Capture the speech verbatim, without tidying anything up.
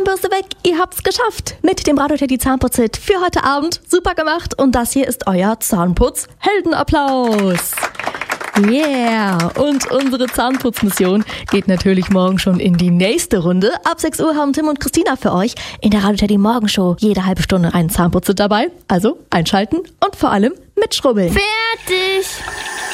Zahnbürste weg, ihr habt's geschafft. Mit dem Radio Teddy Zahnputz-Hit für heute Abend. Super gemacht. Und das hier ist euer Zahnputz-Heldenapplaus. Yeah! Und unsere Zahnputzmission geht natürlich morgen schon in die nächste Runde. Ab sechs Uhr haben Tim und Christina für euch in der Radio Teddy Morgenshow jede halbe Stunde einen Zahnputzer dabei. Also einschalten und vor allem mitschrubbeln. Fertig!